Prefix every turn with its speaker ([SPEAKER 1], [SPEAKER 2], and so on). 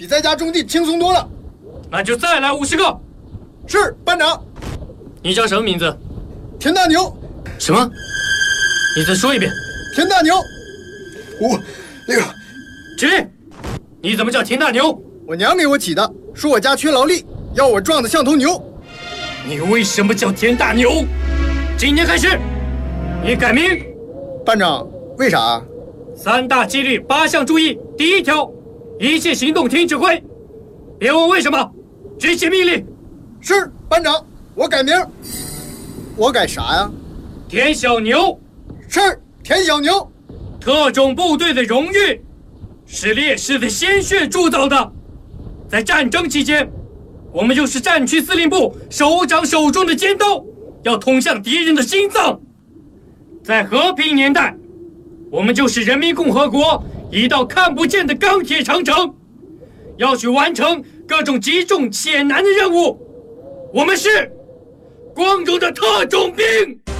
[SPEAKER 1] 比在家种地轻松多了。
[SPEAKER 2] 那就再来50个。
[SPEAKER 1] 是，班长。
[SPEAKER 2] 你叫什么名字？
[SPEAKER 1] 田大牛。
[SPEAKER 2] 什么？你再说一遍。
[SPEAKER 1] 田大牛。那个，
[SPEAKER 2] 起立！你怎么叫田大牛？
[SPEAKER 1] 我娘给我起的，说我家缺劳力，要我壮得像头牛。
[SPEAKER 2] 你为什么叫田大牛？今天开始，你改名。
[SPEAKER 1] 班长，为啥
[SPEAKER 2] ？3大纪律8项注意。第1条，一切行动听指挥。别问为什么，执行命令。
[SPEAKER 1] 是，班长，我改名。我改啥呀？
[SPEAKER 2] 田小牛。
[SPEAKER 1] 是，田小牛。
[SPEAKER 2] 特种部队的荣誉是烈士的鲜血铸造的。在战争期间，我们就是战区司令部首长手中的尖刀，要捅向敌人的心脏。在和平年代，我们就是人民共和国一道看不见的钢铁长城，要去完成各种极重且难的任务。我们是光荣的特种兵。